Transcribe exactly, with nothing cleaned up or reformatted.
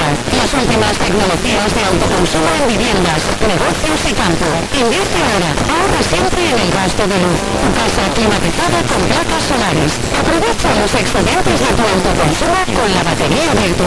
energía. Las últimas tecnologías de autoconsumo en viviendas, negocios y campo. Invierte ahora. Ahorra siempre en el gasto de luz. Tu casa climatizada con placas solares. Aprovecha los excedentes de tu autoconsumo con la batería virtual.